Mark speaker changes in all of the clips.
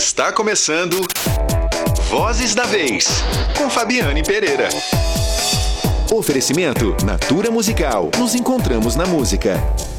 Speaker 1: Está começando Vozes da Vez, com Fabiane Pereira. Oferecimento Natura Musical. Nos encontramos na música.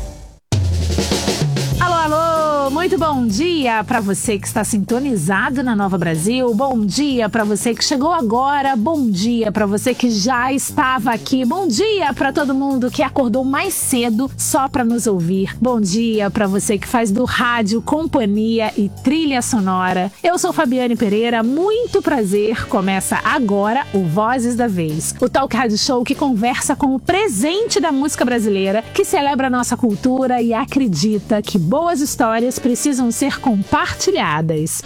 Speaker 2: Alô, muito bom dia para você que está sintonizado na Nova Brasil. Bom dia para você que chegou agora. Bom dia para você que já estava aqui. Bom dia para todo mundo que acordou mais cedo só para nos ouvir. Bom dia para você que faz do rádio companhia e trilha sonora. Eu sou Fabiane Pereira, muito prazer. Começa agora o Vozes da Vez, o talk rádio show que conversa com o presente da música brasileira, que celebra a nossa cultura e acredita que boas histórias precisam ser compartilhadas.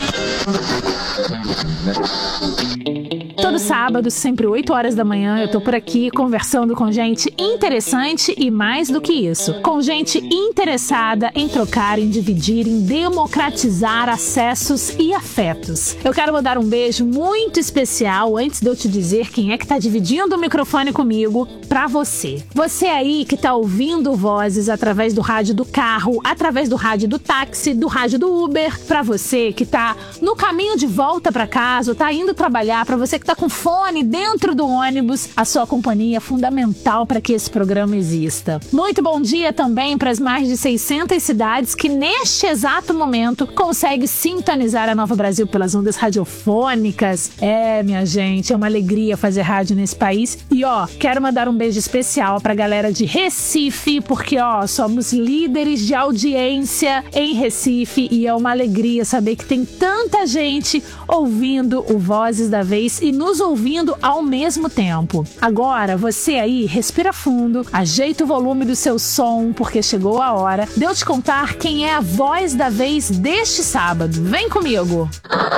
Speaker 2: Todo sábado, sempre 8 horas da manhã, eu tô por aqui conversando com gente interessante e mais do que isso, com gente interessada em trocar, em dividir, em democratizar acessos e afetos. Eu quero mandar um beijo muito especial, antes de eu te dizer quem é que tá dividindo o microfone comigo, pra você. Você aí que tá ouvindo vozes através do rádio do carro, através do rádio do táxi, do rádio do Uber, pra você que tá no caminho de volta pra casa, tá indo trabalhar, pra você que tá com fone dentro do ônibus, a sua companhia é fundamental para que esse programa exista. Muito bom dia também para as mais de 600 cidades que neste exato momento conseguem sintonizar a Nova Brasil pelas ondas radiofônicas. Minha gente, é uma alegria fazer rádio nesse país. E quero mandar um beijo especial para a galera de Recife, porque somos líderes de audiência em Recife e é uma alegria saber que tem tanta gente ouvindo o Vozes da Vez e nos ouvindo ao mesmo tempo. Agora, você aí, respira fundo, ajeita o volume do seu som, porque chegou a hora de eu te contar quem é a voz da vez deste sábado. Vem comigo!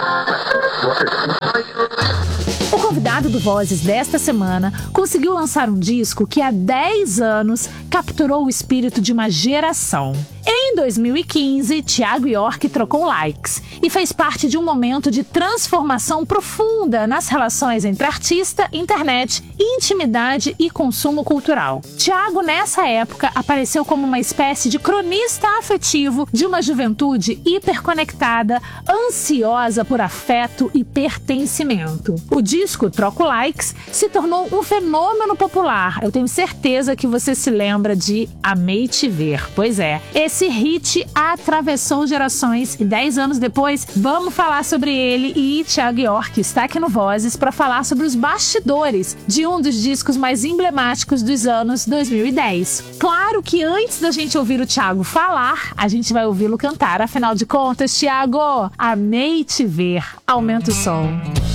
Speaker 2: O convidado do Vozes desta semana conseguiu lançar um disco que há 10 anos capturou o espírito de uma geração. Em 2015, Thiago York trocou likes e fez parte de um momento de transformação profunda nas relações entre artista, internet, intimidade e consumo cultural. Thiago, nessa época, apareceu como uma espécie de cronista afetivo de uma juventude hiperconectada, ansiosa por afeto e pertencimento. O disco Troco Likes se tornou um fenômeno popular. Eu tenho certeza que você se lembra de Amei Te Ver. Pois é, esse hit atravessou gerações e 10 anos depois, vamos falar sobre ele e Thiago York está aqui no Vozes para falar sobre os bastidores de um dos discos mais emblemáticos dos anos 2010. Claro que antes da gente ouvir o Thiago falar, a gente vai ouvi-lo cantar. Afinal de contas, Thiago, amei te ver. Aumenta o som.